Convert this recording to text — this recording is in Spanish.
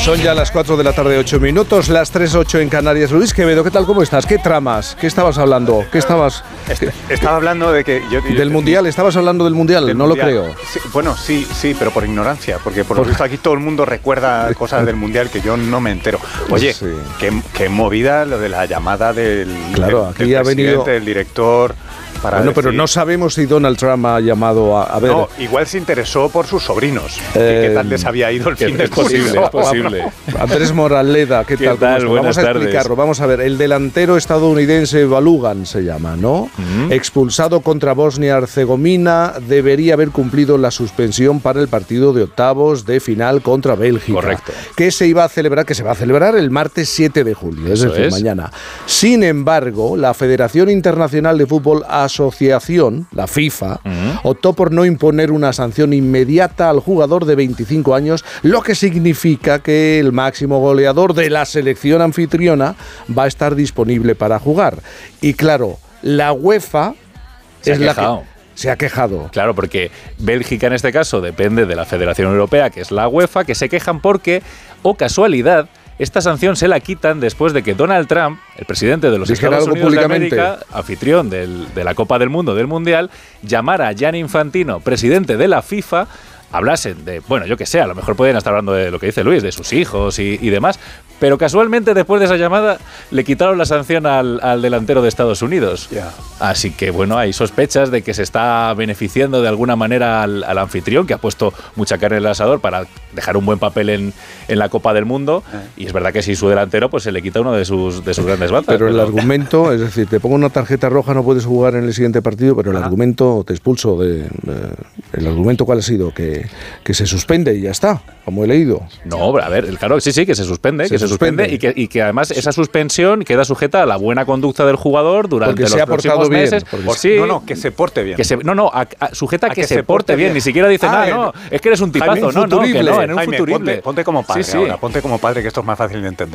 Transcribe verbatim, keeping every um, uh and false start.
Son ya las cuatro de la tarde, ocho minutos, las tres ocho en Canarias. Luis Quevedo, ¿qué tal? ¿Cómo estás? ¿Qué tramas? ¿Qué estabas hablando? ¿Qué estabas...? Estaba hablando de que... Yo, ¿Del yo, Mundial? ¿Estabas hablando del Mundial? del No mundial. lo creo. Sí, bueno, sí, sí, pero por ignorancia, porque por lo visto aquí todo el mundo recuerda cosas del Mundial que yo no me entero. Oye, Sí. qué, qué movida lo de la llamada del, Claro, del, aquí del ha presidente, venido- del director... Para Bueno, pero decir- no sabemos si Donald Trump ha llamado a... A ver... No, igual se interesó por sus sobrinos. Eh, ¿Qué tal les había ido el fin de Es posible, curso? es posible. Andrés Moraleda, ¿qué, ¿Qué tal? ¿Cómo tal? estás? Buenas Vamos a tardes. explicarlo. Vamos a ver, el delantero estadounidense Balogun se llama, ¿no? Ujú. Expulsado contra Bosnia-Herzegovina, debería haber cumplido la suspensión para el partido de octavos de final contra Bélgica. Correcto. Que se iba a celebrar, que se va a celebrar el martes siete de julio, es Eso decir, es. mañana. Sin embargo, la Federación Internacional de Fútbol Asociación, la FIFA, Ujú. optó por no imponer una sanción inmediata al jugador de veinticinco años, lo que significa que el máximo goleador de la selección anfitriona va a estar disponible para jugar. Y claro, la UEFA Se es ha la que quejado. se ha quejado. Claro, porque Bélgica en este caso depende de la Federación Europea, que es la UEFA, que se quejan porque, o casualidad, esta sanción se la quitan después de que Donald Trump, el presidente de los Dijera Estados algo Unidos de públicamente. América, anfitrión del- de la Copa del Mundo, del Mundial, llamara a Gianni Infantino, presidente de la FIFA, hablasen de, bueno, yo que sé, a lo mejor pueden estar hablando de lo que dice Luis, de sus hijos y, y demás, pero casualmente después de esa llamada le quitaron la sanción al, al delantero de Estados Unidos. Ya. Así que bueno, hay sospechas de que se está beneficiando de alguna manera al, al anfitrión, que ha puesto mucha carne en el asador para dejar un buen papel en, en la Copa del Mundo, y es verdad que si su delantero pues se le quita uno de sus, de sus grandes bazas. Pero el argumento, es decir, te pongo una tarjeta roja, no puedes jugar en el siguiente partido, pero el Ajá. argumento, te expulso de... de- ¿El argumento cuál ha sido? Que, que se suspende y ya está, como he leído. No, a ver, claro, sí, sí, que se suspende, Se que se suspende, suspende. y, que, y que además esa suspensión queda sujeta a la buena conducta del jugador durante Porque los se ha portado próximos bien, meses. porque Por se- sí, No, no, que se porte bien. que se, no, no, a- a- sujeta a A que, se, porte bien. Ni siquiera dice Ah, nada, eh, no, es que eres un tipazo, Jaime, no, no, que futurible. no, en un Jaime, futurible. ponte, ponte como padre Sí, sí. ahora, ponte como padre, que esto es más fácil de entender.